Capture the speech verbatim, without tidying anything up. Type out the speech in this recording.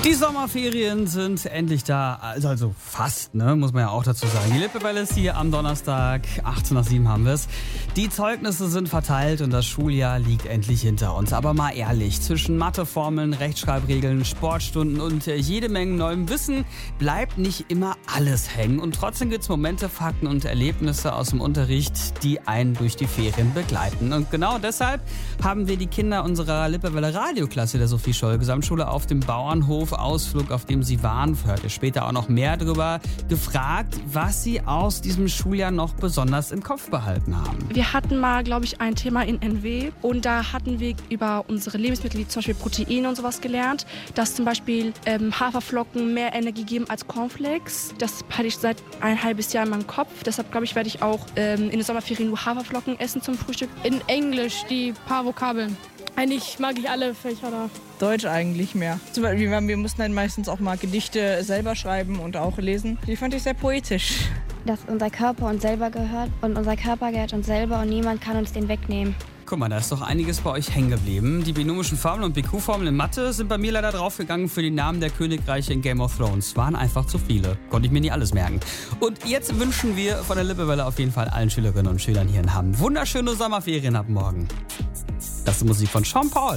Die Sommerferien sind endlich da, also, also fast, ne, muss man ja auch dazu sagen. Die Lippewelle ist hier am Donnerstag, achtzehn nach sieben haben wir es. Die Zeugnisse sind verteilt und das Schuljahr liegt endlich hinter uns. Aber mal ehrlich, zwischen Matheformeln, Rechtschreibregeln, Sportstunden und äh, jede Menge neuem Wissen bleibt nicht immer alles hängen. Und trotzdem gibt es Momente, Fakten und Erlebnisse aus dem Unterricht, die einen durch die Ferien begleiten. Und genau deshalb haben wir die Kinder unserer Lippewelle Radioklasse der Sophie Scholl Gesamtschule auf dem Bauernhof Ausflug, auf dem sie waren, hört ihr später auch noch mehr drüber, gefragt, was sie aus diesem Schuljahr noch besonders im Kopf behalten haben. Wir hatten mal, glaube ich, ein Thema in N W und da hatten wir über unsere Lebensmittel, wie zum Beispiel Proteine und sowas gelernt, dass zum Beispiel ähm, Haferflocken mehr Energie geben als Cornflakes. Das hatte ich seit ein halbes Jahr in meinem Kopf. Deshalb, glaube ich, werde ich auch ähm, in den Sommerferien nur Haferflocken essen zum Frühstück. In Englisch die paar Vokabeln. Eigentlich mag ich alle Fächer da. Deutsch eigentlich mehr. Zum Beispiel, wir mussten dann meistens auch mal Gedichte selber schreiben und auch lesen. Die fand ich sehr poetisch. Dass unser Körper uns selber gehört und unser Körper gehört uns selber und niemand kann uns den wegnehmen. Guck mal, da ist doch einiges bei euch hängen geblieben. Die binomischen Formeln und B Q-Formeln in Mathe sind bei mir leider draufgegangen für die Namen der Königreiche in Game of Thrones. Waren einfach zu viele. Konnte ich mir nie alles merken. Und jetzt wünschen wir von der Lippewelle auf jeden Fall allen Schülerinnen und Schülern hier in Hamm wunderschöne Sommerferien ab morgen. Das ist Musik von Sean Paul.